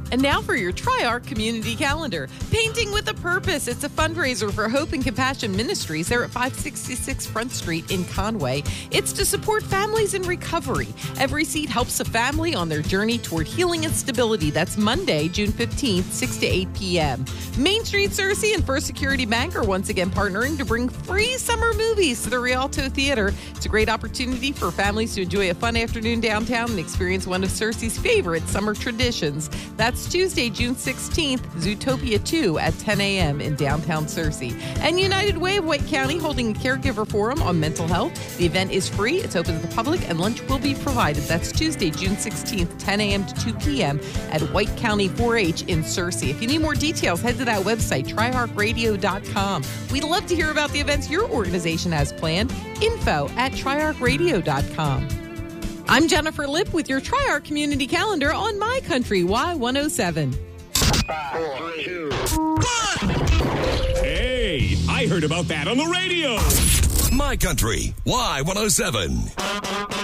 And now for your TriArc Community Calendar. Painting with a Purpose. It's a fundraiser for Hope and Compassion Ministries. They're at 566 Front Street in Conway. It's to support families in recovery. Every seat helps a family on their journey toward healing and stability. That's Monday, June 15th, 6 to 8 p.m. Main Street Searcy and First Security Bank are once again partnering to bring free summer movies to the Rialto Theater. It's a great opportunity for families to enjoy a fun afternoon downtown and experience one of Searcy's favorite summer traditions. That's Tuesday, June 16th, Zootopia 2 at 10 a.m. in downtown Searcy. And United Way of White County holding a caregiver forum on mental health. The event is free, it's open to the public, and lunch will be provided. That's Tuesday, June 16th, 10 a.m. to 2 p.m. at White County 4-H in Searcy. If you need more details, head to that website, triarcradio.com. We'd love to hear about the events your organization has planned. Info at triarcradio.com. I'm Jennifer Lipp with your TriArc Community Calendar on My Country Y107. 5, 4, 2, 1. Hey, I heard about that on the radio. My Country Y107.